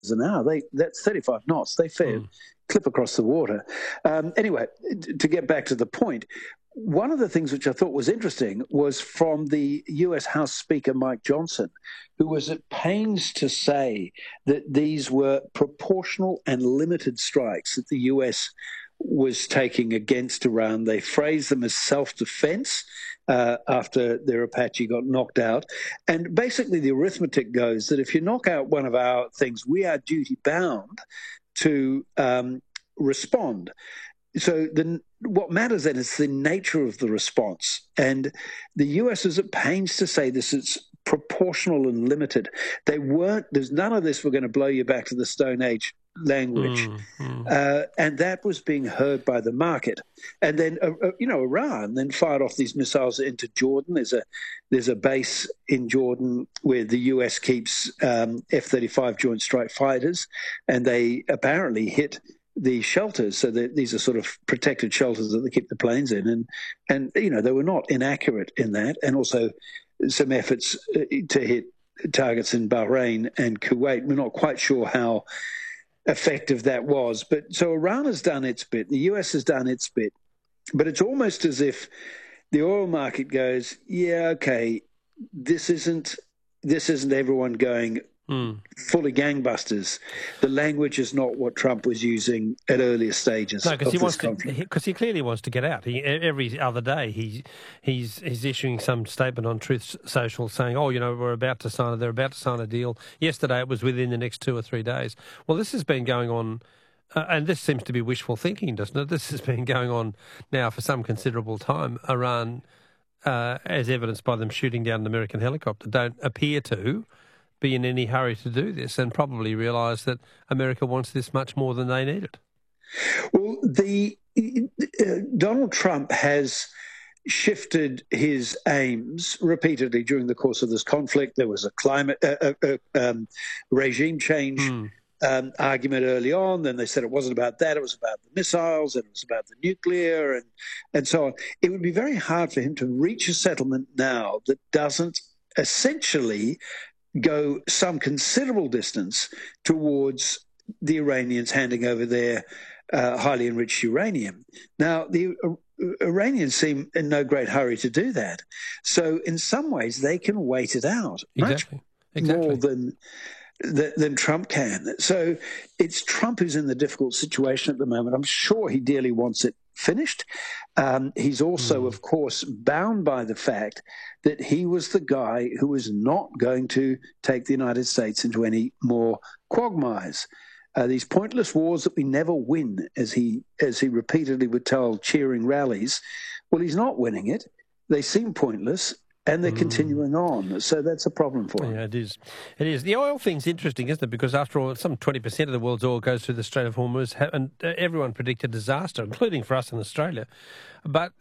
an hour. That's 35 knots. They clip across the water. Anyway, to get back to the point, one of the things which I thought was interesting was from the US House Speaker, Mike Johnson, who was at pains to say that these were proportional and limited strikes that the US was taking against Iran. They phrased them as self-defense after their Apache got knocked out. And basically the arithmetic goes that if you knock out one of our things, we are duty-bound to respond. So what matters then is the nature of the response. And the US is at pains to say this is proportional and limited. There's none of this, we're going to blow you back to the Stone Age language. And that was being heard by the market. And then, Iran then fired off these missiles into Jordan. There's a base in Jordan where the US keeps F-35 Joint Strike Fighters, and they apparently hit the shelters, so that these are sort of protected shelters that they keep the planes in, and they were not inaccurate in that, and also some efforts to hit targets in Bahrain and Kuwait. We're not quite sure how effective that was, but so Iran has done its bit, the US has done its bit, but it's almost as if the oil market goes, yeah, okay, this isn't everyone going fully gangbusters. The language is not what Trump was using at earlier stages. No, because he clearly wants to get out. Every other day he's issuing some statement on Truth Social saying, they're about to sign a deal. Yesterday it was within the next 2 or 3 days. Well, this has been going on, and this seems to be wishful thinking, doesn't it? This has been going on now for some considerable time. Iran, as evidenced by them shooting down an American helicopter, don't appear to be in any hurry to do this, and probably realise that America wants this much more than they need it. Well, Donald Trump has shifted his aims repeatedly during the course of this conflict. There was a climate regime change argument early on. Then they said it wasn't about that. It was about the missiles, and it was about the nuclear, and so on. It would be very hard for him to reach a settlement now that doesn't essentially go some considerable distance towards the Iranians handing over their highly enriched uranium. Now, the Iranians seem in no great hurry to do that. So in some ways, they can wait it out much more than Trump can. So it's Trump who's in the difficult situation at the moment. I'm sure he dearly wants it finished. He's also, of course, bound by the fact that he was the guy who was not going to take the United States into any more quagmires. These pointless wars that we never win, as he repeatedly would tell cheering rallies. Well, he's not winning it. They seem pointless, and they're continuing on. So that's a problem for him. Yeah, it is. It is. The oil thing's interesting, isn't it? Because after all, some 20% of the world's oil goes through the Strait of Hormuz, and everyone predicted disaster, including for us in Australia. But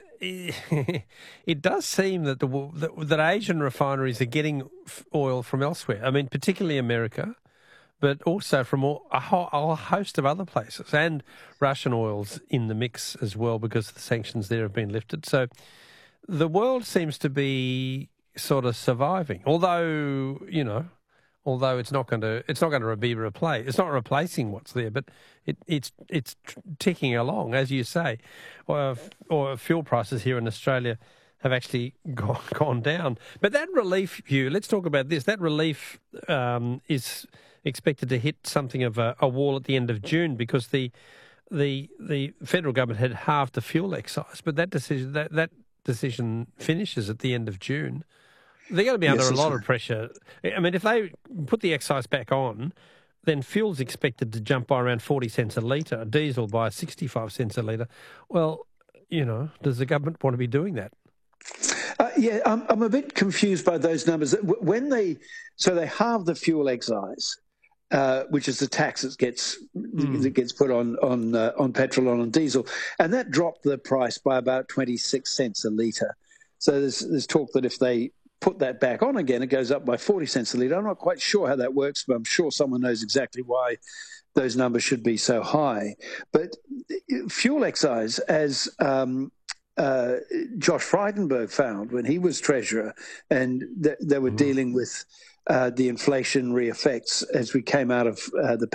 it does seem that that Asian refineries are getting oil from elsewhere. I mean, particularly America, but also from a whole host of other places, and Russian oil's in the mix as well because the sanctions there have been lifted. So the world seems to be sort of surviving, although it's not going to be replaced. It's not replacing what's there, but it's ticking along, as you say. Or fuel prices here in Australia have actually gone down. But that relief, Hugh, let's talk about this. That relief is expected to hit something of a wall at the end of June because the federal government had halved the fuel excise, but that decision finishes at the end of June. They're going to be under a lot of pressure. I mean, if they put the excise back on, then fuel's expected to jump by around 40 cents a litre, diesel by 65 cents a litre. Well, does the government want to be doing that? I'm a bit confused by those numbers. When they halve the fuel excise, which is the tax that gets put on petrol and on diesel, and that dropped the price by about 26 cents a litre. So there's talk that if they put that back on again, it goes up by 40 cents a litre. I'm not quite sure how that works, but I'm sure someone knows exactly why those numbers should be so high. But fuel excise, as Josh Frydenberg found when he was Treasurer, and they were dealing with the inflationary effects as we came out of the